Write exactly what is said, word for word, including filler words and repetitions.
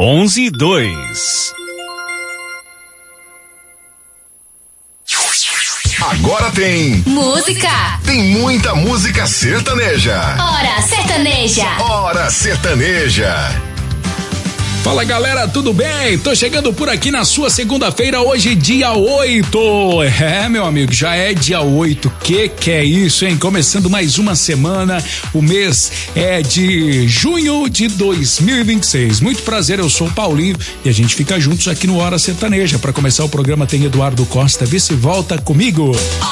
onze dois. Agora tem música. Tem muita música sertaneja. Hora sertaneja. Hora sertaneja. Fala galera, tudo bem? Tô chegando por aqui na sua segunda-feira, hoje dia oito. É, meu amigo, já é dia oito. Que que é isso, hein? Começando mais uma semana, o mês é de junho de dois mil e vinte e seis. Muito prazer, eu sou o Paulinho e a gente fica juntos aqui no Hora Sertaneja. Para começar o programa tem Eduardo Costa, vê se volta comigo.